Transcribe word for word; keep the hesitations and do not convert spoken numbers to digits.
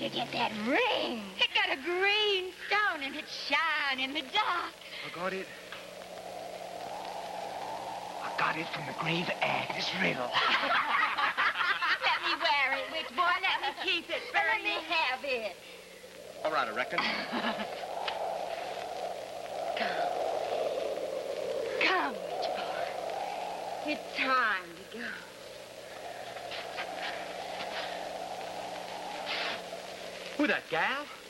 you get that ring? It got a green stone and it shine in the dark. I got it. I got it from the grave of Agnes Riddle. Let me wear it, witch boy. Let me keep it. Let me have it. All right, I reckon. Come. Come, witch boy. It's time to go. Who that gal?